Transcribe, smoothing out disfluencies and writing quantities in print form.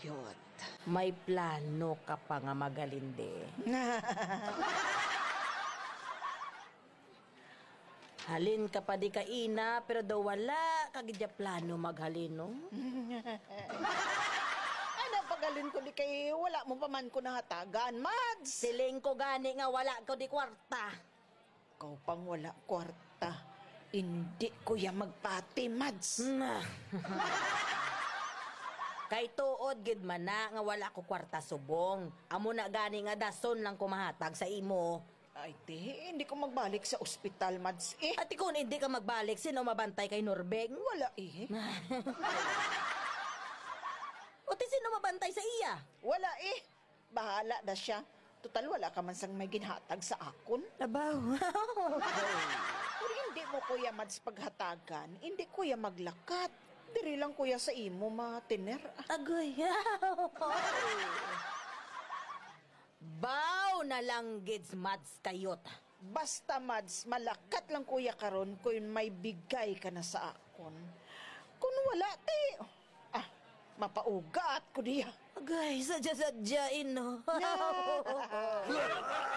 kayot. May plano ka pa nga magalinde. Halin ka pa di ka ina, pero daw wala kagidya plano maghalin, no? Ano pagalin ko di kay wala mo pa man ko nahatagan, Mads. Siling ko gani nga wala ko di kwarta. Ikaw pang wala kwarta. Hindi ko ya magpati, Mads. Na. Kay tuod gid man na nga wala ko kwarta subong. Amo na gani nga dason lang kumahatag sa imo. Ay, hindi ko magbalik sa ospital, Mads. At kung hindi ka magbalik, sino mabantay kay Norbeng? Wala O sino mabantay sa iya? Wala Bahala na siya. Total, wala ka man sang may ginhatag sa akon. Abaw. Pero hindi mo, Kuya Mads, paghatagan. Hindi, Kuya, maglakat. Diri lang, Kuya, sa imo, matiner. Agoy. Baw na lang gids Mads kayot. Basta, Mads, malakat lang, Kuya, karon kung may bigay ka na sa akon. Kung wala, mapaugat ko diya. Agay, sadya-sadyain, no?